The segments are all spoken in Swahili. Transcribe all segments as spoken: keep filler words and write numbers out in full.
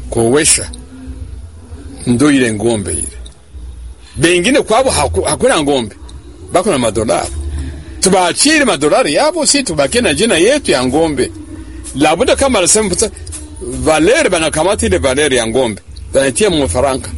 kuowesha ndo ile ngombe ile. Bengine kwabo haku, hakuna ngombe, bako na madolari. Tubaachire madolari yabo, si tubakie na jina yetu ya ngombe. Labuda kama anasema valeri banakamata ile valeri ya ngombe, banatia mwafaranka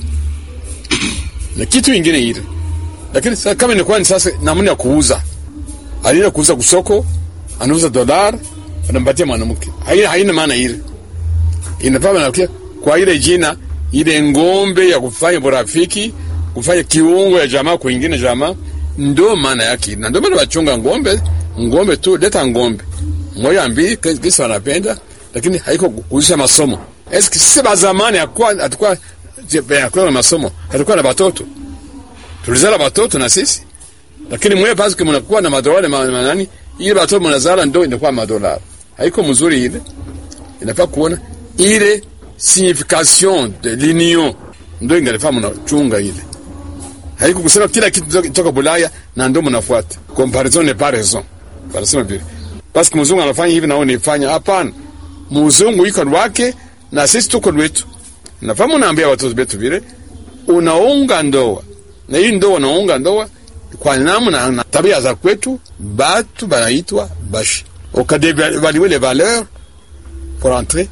na kitu ingine ile. Lakini sasa kama ni kwani sasa namna ya kuuza, alina kuuza kusoko, anauza dolari, anampatia mwanamke. Haina haina maana ile. Inafaa na kwa ile jina ile ngombe ya kufanya urafiki, kufanya kiungo ya jamaa kwa nyingine jamaa, ndo maana yake. Na ndio maana wachunga ngombe, ngombe tu leta ngombe. Moja mbili kisa wanapenda, lakini haiko kuuzisha masomo. Eski sisi ba zamani akwa atakuwa kwa masomo, atakuwa na watoto. Tulizala watoto na sisi. Lakini mwe basi kama mnakuwa na madolari manani, ile watoto mnazala ndio inakuwa madolari. Haiko mzuri ile. Inafaa kuona ile signification de l'union ndio ingalifaa mnachunga ile. Haiko kusema kila kitu kutoka Bulaya na ndio mnafuata. Comparaison n'est pas raison. Wanasema vile. Basi mzungu anafanya hivi na wao nifanya. Hapana. Mzungu yuko wake na sisi tuko wetu. Nafahamu naambia watoto wetu vile unaunga ndoa. Na hii ndoa unaunga ndoa kwa namna na tabia za kwetu, batu banaitwa bashi. Ukadévaluer les valeurs pour entrer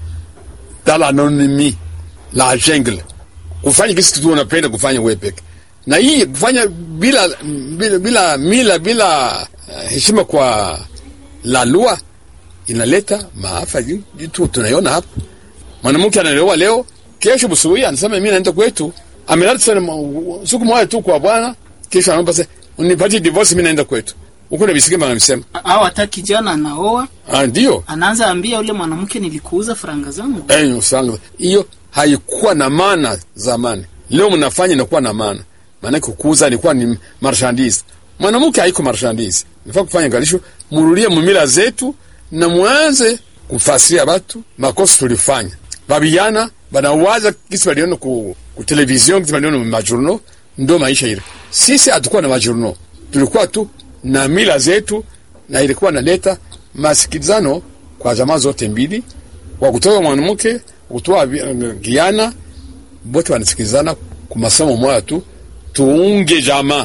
dans l'anonymie, la jungle. Kufanya kitu tu unapenda kufanya wewe peke. Na hii kufanya bila bila bila mila bila uh, heshima kwa la loi inaleta maafa jitu tunaiona hapa. Mwanamke anaelewa leo, kesho busubuhi anasema mimi naenda kwetu. Amelala sana siku moja tu kwa bwana, kesho anaomba sasa unipatie divorce mimi naenda kwetu. Uko na bisikima anamsema. Hao hata kijana anaoa. Ah ndio. Anaanza ambia yule mwanamke nilikuuza franga zangu. Eh, usanga. Hiyo haikuwa na maana zamani. Leo mnafanya inakuwa na maana. Maana kukuuza ilikuwa ni marchandise. Mwanamke haiko marchandise. Nifaa kufanya ngalisho, murulie mumila zetu na muanze kufasiria watu makosa tulifanya. Babiana banawaza kisi baliona ku, ku television, kisi baliona majurno, ndo maisha ile. Sisi hatukuwa na majurno. Tulikuwa tu na mila zetu na ilikuwa naleta masikizano kwa jamaa zote mbili. Kwa kutoa mwanamke, kutoa giana, bote wanasikizana kwa masomo moja tu, tuunge jamaa.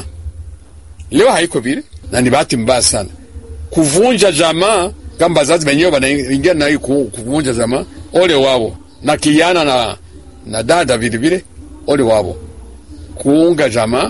Leo haiko vile na ni bahati mbaya sana. Kuvunja jamaa kama bazazi wenyewe wanaingia na hiyo kuvunja jamaa, ole wao. Na kiana na na dada vile vile, ole wao. Kuunga jamaa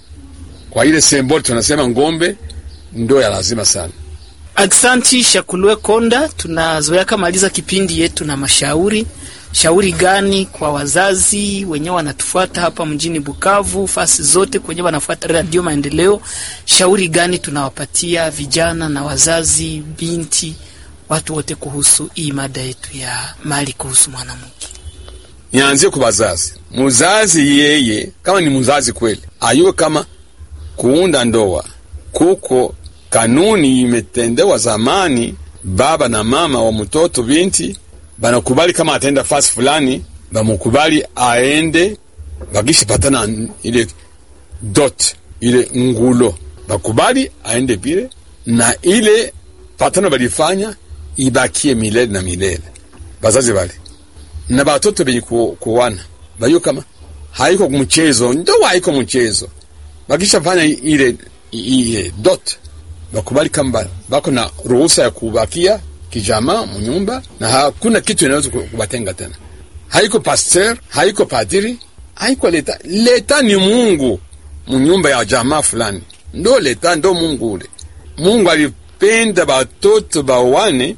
kwa ile symbol tunasema ngombe ndio ya lazima sana. Aksanti Shakulwe Konda, tunazoea kamaliza kipindi yetu na mashauri. Shauri gani kwa wazazi wenyewe wanatufuata hapa mjini Bukavu, fasi zote kwenye wanafuata Radio Maendeleo? Shauri gani tunawapatia vijana na wazazi, binti, watu wote kuhusu hii mada yetu ya mali kuhusu mwanamke? Nianzie kwa wazazi. Mzazi yeye kama ni mzazi kweli, ayuwe kama kuunda ndoa kuko kanuni imetendewa zamani, baba na mama wa mtoto binti banakubali kama atenda fasi fulani, bamukubali aende, bagishi patana ile dot, ile ngulo, bakubali aende bile, na ile patana balifanya ibakie milele na milele. Bazazi bali na batoto benye kuwana bayo kama haiko mchezo, ndo haiko mchezo. Bakisha fanya ile ile dot, bakubali kamba bako na ruhusa ya kubakia kijama mnyumba na hakuna kitu inaweza kubatenga tena. Haiko pastor, haiko padiri, haiko leta. Leta ni Mungu mnyumba ya jamaa fulani. Ndo leta, ndo Mungu ule. Mungu alipenda batoto bawane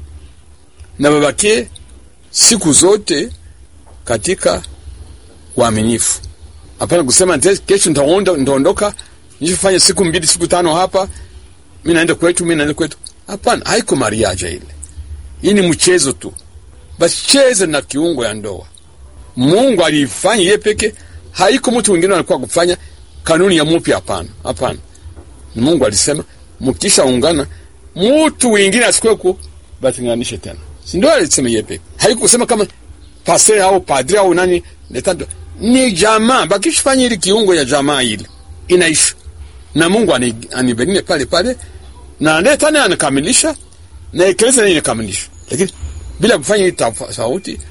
na babakie siku zote katika uaminifu. Hapana kusema kesho nitaondoka nitaondoka nifanye siku mbili siku tano hapa, mimi naenda kwetu mimi naenda kwetu. Hapana, haiko mariage ile. Hii ni mchezo tu. Basi cheze na kiungo ya ndoa. Mungu alifanya yeye peke, haiko mtu mwingine alikuwa kufanya kanuni ya mpya. Hapana, hapana. Mungu alisema mkisha ungana mtu mwingine asikwe ku batinganishe tena. Si ndio alisema yeye peke. Haiko kusema kama pastor au padri au nani letando. Ni jamaa, bakishifanya ile kiungo ya jamaa ile inaisha. Na Mungu anibenine pale pale na leta na anakamilisha na ikeleza ni inakamilisha. Lakini bila kufanya hii tofauti